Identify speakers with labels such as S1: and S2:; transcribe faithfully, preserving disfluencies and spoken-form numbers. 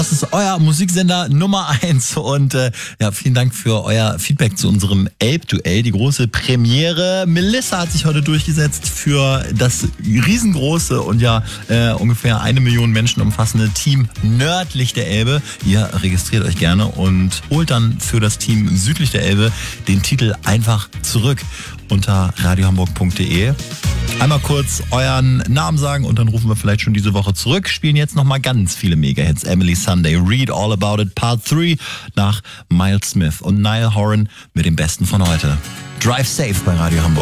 S1: Das ist euer Musiksender Nummer eins und äh, ja, vielen Dank für euer Feedback zu unserem Elb-Duell, die große Premiere. Melissa hat sich heute durchgesetzt für das riesengroße und ja äh, ungefähr eine Million Menschen umfassende Team nördlich der Elbe. Ihr registriert euch gerne und holt dann für das Team südlich der Elbe den Titel einfach zurück unter radiohamburg punkt de. Einmal kurz euren Namen sagen und dann rufen wir vielleicht schon diese Woche zurück. Spielen jetzt nochmal ganz viele Mega-Hits. Emily Sunday, Read All About It, Part drei nach Miles Smith und Niall Horan mit dem Besten von heute. Drive safe bei Radio Hamburg.